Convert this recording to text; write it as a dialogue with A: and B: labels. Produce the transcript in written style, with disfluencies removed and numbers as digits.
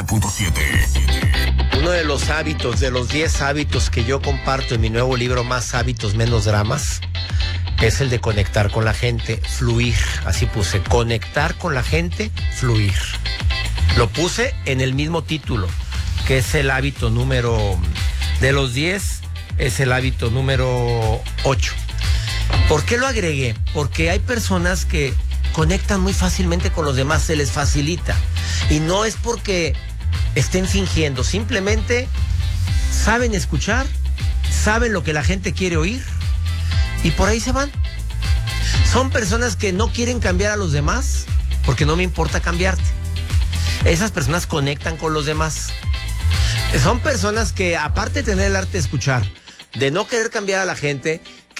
A: 97.7.
B: Uno de los hábitos, de los 10 hábitos que yo comparto en mi nuevo libro, Más hábitos, menos dramas, es el de conectar con la gente, fluir. Así puse, conectar con la gente, fluir. Lo puse en el mismo título, que es el hábito número, de los 10, es el hábito número 8. ¿Por qué lo agregué? Porque hay personas que conectan muy fácilmente con los demás, se les facilita. Y no es porque estén fingiendo, simplemente saben escuchar, saben lo que la gente quiere oír y por ahí se van. Son personas que no quieren cambiar a los demás porque no me importa cambiarte. Esas personas conectan con los demás. Son personas que, aparte de tener el arte de escuchar, de no querer cambiar a la gente,